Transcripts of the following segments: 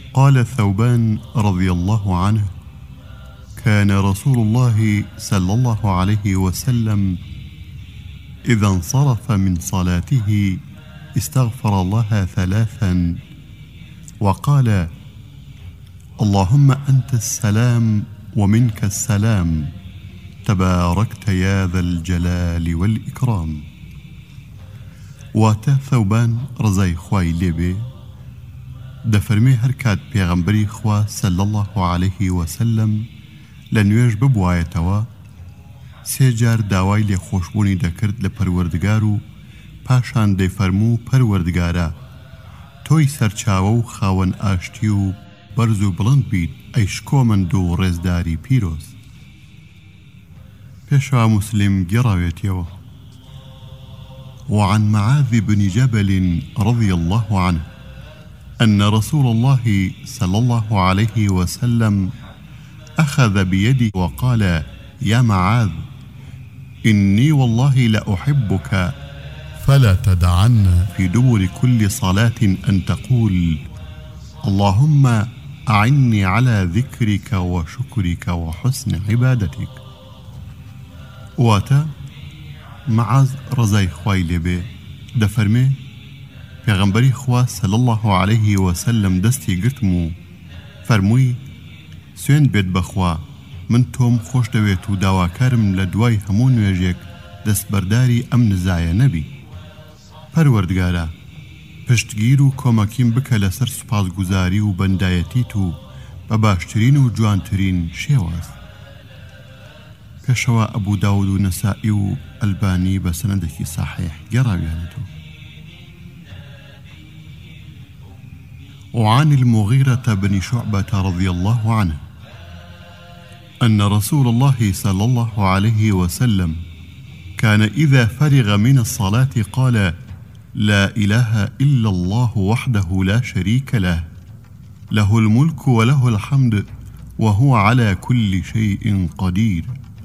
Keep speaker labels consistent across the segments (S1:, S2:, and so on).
S1: قال ثوبان رضي الله عنه: كان رسول الله صلى الله عليه وسلم إذا انصرف من صلاته استغفر الله 3 وقال: اللهم أنت السلام ومنك السلام تباركت يا ذا الجلال والإكرام. واتە ثەوبان ڕزای خوای لێبێ دەفەرمێ هەر کات پێغەمبەری خوا صلی الله عليه وسلم لە نوێژ ببوایەتەوە 3 جار داوای لێخۆشبوونی دەکرد لە پەروەردگار و پاشان دەیفەرموو: پەروەردگارە، تۆی سەرچاوە و خاوەن ئاشتی و بەرز و بڵند بیت ئەی شکۆمەند و ڕێزداری پیرۆز. پێشەوا مسلم گێڕاوێتیەوە: وعن معاذ بن جبل رضي الله عنه أن رسول الله صلى الله عليه وسلم أخذ بيدي وقال: يا معاذ، إني والله لأحبك فلا تدعن في دبر كل صلاة أن تقول: اللهم أعني على ذكرك وشكرك وحسن عبادتك. واتا معاذ رضای خوای لێبێ دەفەرمێ پێغەمبەری خوا صلی الله عليه وسلم دەستی گرتم و فەرمووی: سوێن بێت بەخوا، من تۆم خۆش دەوێت و داواکارم لە دوای هەموو نوێژێک دەستبەرداری ئەم نزایە نەبی. پەروەردگارە، پشتگیر و کۆمەکیم بکە لەسەر سوپاسگوزاری و بەندایەتیت و بە باشترین و جوانترین شێواز. پێشەوە ئەبوو داود و نەسائی و ئەلبانی بە سەنەدێکی صحیح گێڕاویانەتەوە. وعن المغيرة بن شعبة رضي الله عنه أن رسول الله صلى الله عليه وسلم كان إذا فرغ من الصلاة قال: لا إله إلا الله وحده لا شريك له، له الملك وله الحمد وهو على كل شيء قدير،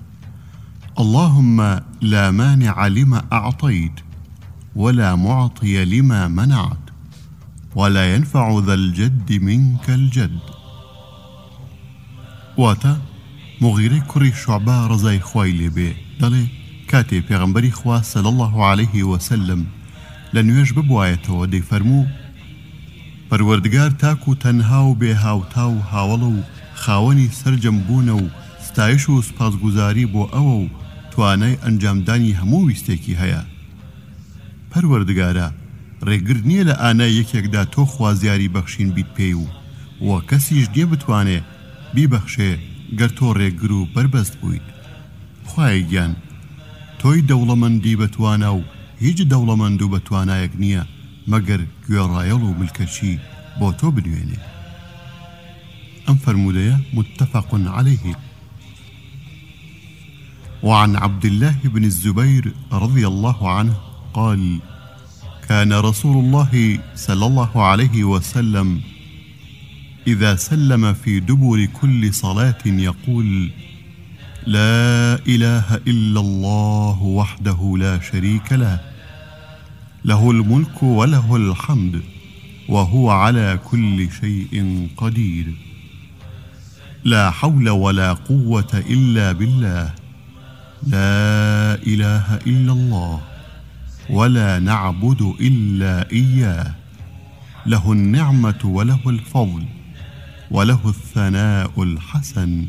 S1: اللهم لا مانع لما أعطيت ولا معطي لما منعت ولا ينفع ذا الجد منك الجد. واتا مغیرەی کوڕی شوعبە ڕزای خوای لێبێ دەڵێ کاتێ پێغەمبەری خوا صلی الله عليه وسلم لە نوێژ ببوایەتەوە دەیفەرموو: پەروەردگار تاک و تەنها و بێ هاوتا و هاوڵە و خاوەنی سەرجەم بوونە و ستایش و سپاسگوزاری بۆ ئەوە و توانای ئەنجامدانی هەموو ویستێکی هەیە. پەروەردگارە، ڕێگر نییە لە ئانای یەکێکدا تۆ خوازیاری بەخشین بیت پێی و کەسیش نییە بتوانێ بیبەخشێ گەر تۆ ڕێگر و بربەست بوویت. خوای گیان، تۆی دەوڵەمەندی بەتوانە و هیچ دەوڵەمەند و بەتوانایەک نییە مەگەر گوێڕایەڵ و ملکەچی بۆ تۆ بنوێنێ. ئەم فەرمودەیە متفق عليه. وعن عبد الله بن الزبير رضي الله عنه قال: كان رسول الله صلى الله عليه وسلم إذا سلم في دبر كل صلاة يقول: لا إله إلا الله وحده لا شريك له، له الملك وله الحمد وهو على كل شيء قدير، لا حول ولا قوة إلا بالله، لا إله إلا الله ولا نعبد إلا إياه، له النعمة وله الفضل وله الثناء الحسن،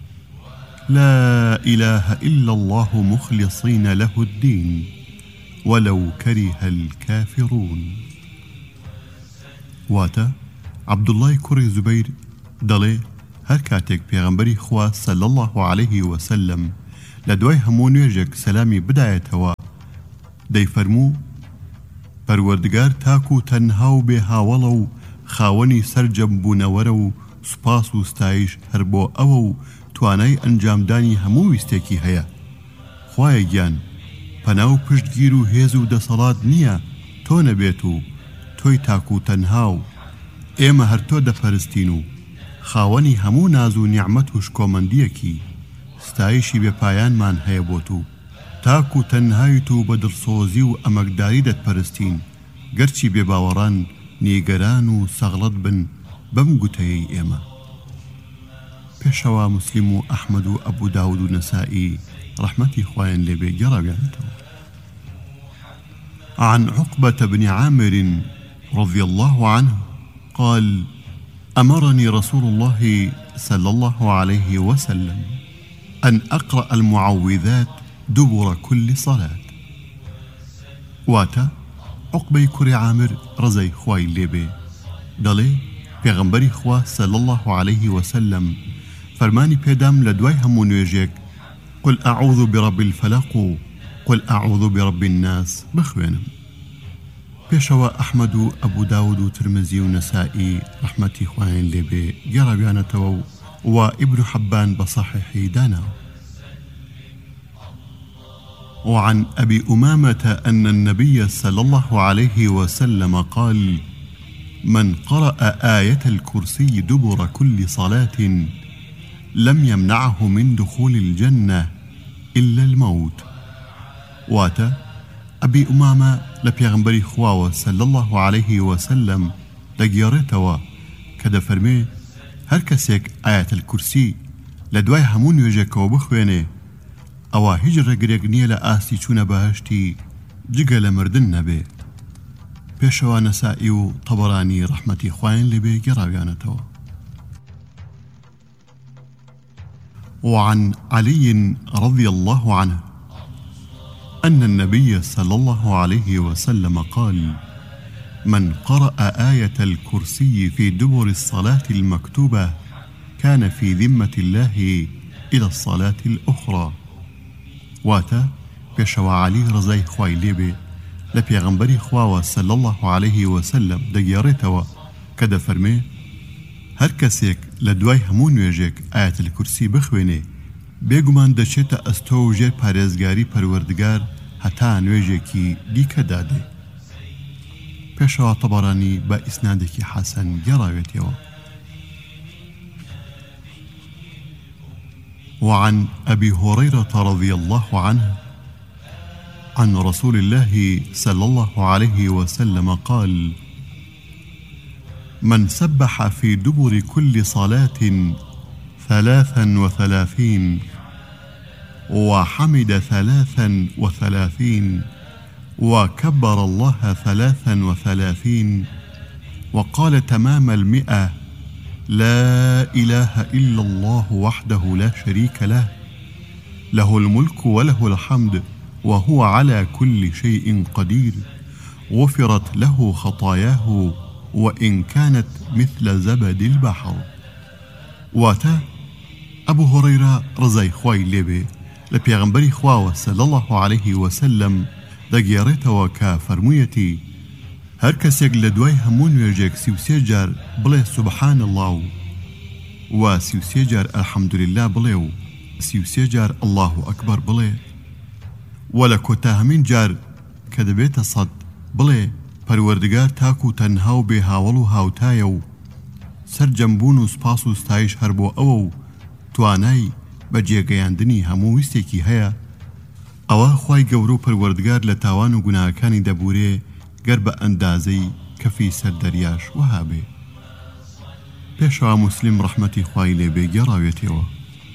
S1: لا إله إلا الله مخلصين له الدين ولو كره الكافرون. واتا عبد الله كري زبير دەڵێ هەر کاتێک پێغەمبەری خوا صلی الله عليه وسلم لە دوای هەموو نوێژێک سەلامی بدایەتەوە دەیفەرموو: پەروەردگار تاک و تەنها و بێ هاوڵە و خاوەنی سەرجەم بوونەوەرە و سوپاس و ستایش هەر بۆ ئەوە و توانای ئەنجامدانی هەموو ویستێکی هەیە. خوایە گیان، پەنا و پشتگیر و هێز و دەسەڵات نییە تۆ نەبێت و تۆی تاک و تەنها و ئێمە هەر تۆ دەپەرستین و خاوەنی هەموو ناز و نیعمەت و شکۆمەندیەکی ستایشی بێپایانمان هەیە بۆ تو، تاک و تەنهایت و بە دڵسۆزی و ئەمەکداری دەتپەرستین گەرچی بێباوەڕان نیگەران و سەغڵەت بن بەم گوتەیەی ئێمە. پێشەوە موسلیم و ئەحمەد و ئەبوو داود و نەسائی ڕەحمەتی خوایان لێبێ گەڕاویانەتەوە. عن عقبة بن عامر رضي الله عنه قال: أمرني رسول الله صلى الله عليه وسلم أن أقرأ المعوذات دبر كل صلاة. واتا عقبة كري عامر رزي خواي ليبي دلي پیغمبری خوا صلى الله عليه وسلم فرماني پێدام لدواي همو نوێژێک قل أعوذ برب الفلق قل أعوذ برب الناس بخوێنم. پێشەوە ئەحمەد و ئەبوو داود و ترمزی و نەسائی ڕەحمەتی خوایان لێبێ گەڕاویانەتەوە و ئیبن حەبان بصحيحی داناوە. وعن أبي أمامة أن النبي صلى الله عليه وسلم قال: من قرأ آية الكرسي دبر كل صلاة لم يمنعه من دخول الجنة إلا الموت. واتا أبي أمامة لبيغمبري خواوة صلى الله عليه وسلم دقيارتوا كده فرمي هر كسيك آية الكرسي لدواي همون يجيك وبخويني أوا هجر قريقنية لآسي چون بهشتي جيگه لمردن نبي. پێشەوە نەسائی و طەبەرانی ڕەحمەتی خوایان لێبێ گەڕاویانەتەوە. وعن علي رضي الله عنه أن النبي صلى الله عليه وسلم قال: من قرأ آية الكرسي في دبر الصلاة المكتوبة كان في ذمة الله إلى الصلاة الأخرى. واتا پێشەوە علی ڕزای خوای لێبێ لە پێغەمبەری خواوە صلى الله عليه وسلم دەگێڕێتەوە کە دەفەرمێ هەر کەسێک لە دوای هەموو نوێژێک ئایەت الکورسی بخوێنێ بێگومان دەچێتە ئەستۆ و ژێر پارێزگاری پەروەردگار هەتا نوێژێکی دیکە دادێ. پێشەوە طەبەرانی بە ئیسنادێکی حەسەن گەڕاوێتەوە. وعن أبي هريرة رضي الله عنه عن رسول الله صلى الله عليه وسلم قال: من سبح في دبر كل صلاة 33 وحمد 33 وكبر الله 33 وقال تمام 100: لا إله إلا الله وحده لا شريك له له الملك وله الحمد وهو على كل شيء قدير غفرت له خطاياه وإن كانت مثل زبد البحر. واتا أبو هريرة رضي خوای لێبێ لە پێغەمبەری خواوە صلى الله عليه وسلم دەگێڕێتەوە کە فەرموویەتی هەر کەسێک لە دوای هەموو نوێژێک 33 جار بڵێ سبحان الله و 33 جار الحمدلله بڵێ و 33 جار الله ئەکبەر بڵێ و لە کۆتا هەمین جار کە دەبێتە 100 بڵێ پەروەردگار تاک و تەنها و بێهاوڵ و هاوتایە و سەرجەمبوون و سپاس و ستایش هەر بۆ ئەوە و توانای بە جێگەیاندنی هەموو ویستێکی هەیە ئەوە خوای گەورە و پەروەردگار لە تاوان و گوناهەکانی دەبورێ گەر بە ئەندازەی کەفی سەر دەریاش وەها بێ. پێشەوە موسلیم ڕەحمەتی خوای لێبێ گەڕاوێتەوە.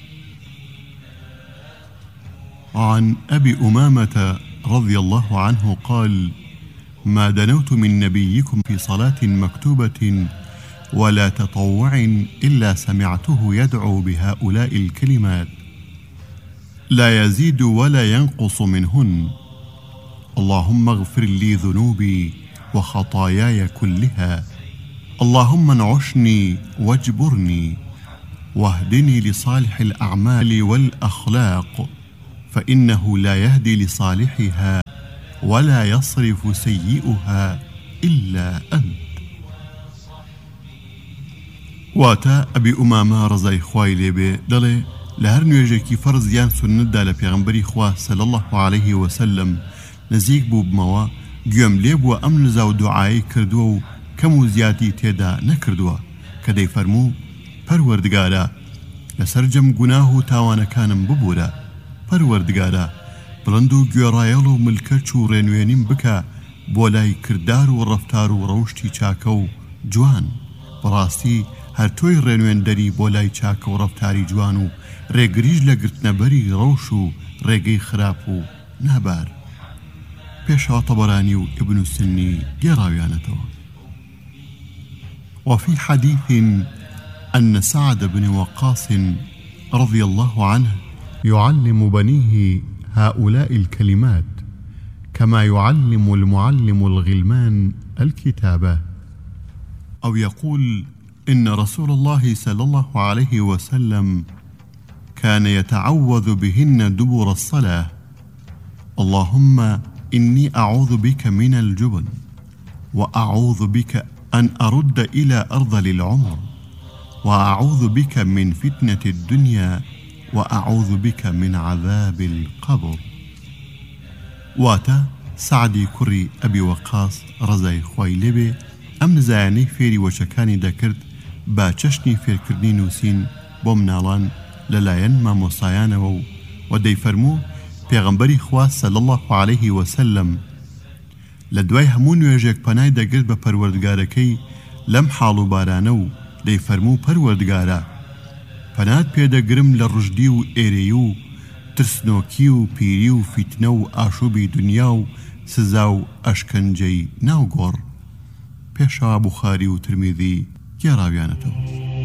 S1: عن أبي أمامة رضي الله عنه قال: ما دنوت من نبيكم في صلاة مكتوبة ولا تطوع إلا سمعته يدعو بهؤلاء الكلمات لا يزيد ولا ينقص منهن: اللهم اغفر لي ذنوبي وخطاياي كلها، اللهم انعشني واجبرني واهدني لصالح الأعمال والأخلاق فإنه لا يهدي لصالحها ولا يصرف سيئها إلا أنت. واتا أبي أمامة رضي خوای لێبێ دەڵێ لە هەر نوێژێکی فەرز یان سونەتدا لە پێغەمبەری خوا صلى الله عليه وسلم نزیک بوو بمەوە گوێم لێ بووە ئەم نزا و دوعایی کردووە و کەم و زیاتی تێدا نەکردووە کە دەیفەرموو پەروەردگارە لەسەر جەم گوناه و تاوانەکانم ببوورە، پەروەردگارە بڵند و گوێڕایەڵ و ملکەچ و ڕێنوێنیم بکە بۆ لای کردار و ڕەفتار و ڕەوشتی چاکە و جوان، بەڕاستی هەر تۆی ڕێنوێندەری بۆ لای چاکە و ڕەفتاری جوان و ڕێگریش لە گرتنەبەری ڕەوش و ڕێگەی خراپ و نابار. پێشەوە طەبەرانی و ئیبن سنی گێڕاویانەتەوە. وفي حديث أن سعد بن وقاص رضي الله عنه يعلم بنيه هؤلاء الكلمات كما يعلم المعلم الغلمان الكتابة، أو يقول إن رسول الله صلى الله عليه وسلم كان يتعوذ بهن دبر الصلاة: اللهم إني أعوذ بك من الجبن، وأعوذ بك أن أرد إلى أرذل العمر، وأعوذ بك من فتنة الدنيا، وأعوذ بك من عذاب القبر. واتا سعدی کوڕی ئەبی وەقاس ڕەزای خوای لێبێ ئەم نزایانەی فێری وەشەکانی دەکرد با چەشنی فێرکردنی نووسین بۆ مناڵان لەلایەن مامۆستایانەوە و دەیفەرموو پێغەمبەری خوا صلی الله عليه وسلم لە دوای هەموو نوێژێک پەنای دەگرت بە پەروەردگارەکەی لەم حاڵ و بارانە و دەیفەرموو پەروەردگارە پەنات پێدەگرم لە ڕژدی و ئێرەی و ترسنۆکی و پیری و فیتنە و ئاشوبی دنیا و سزا و ئەشکەنجەی ناوگۆڕ. پێشەوە بوخاری و ترمیذی گێڕاویانەتەوە.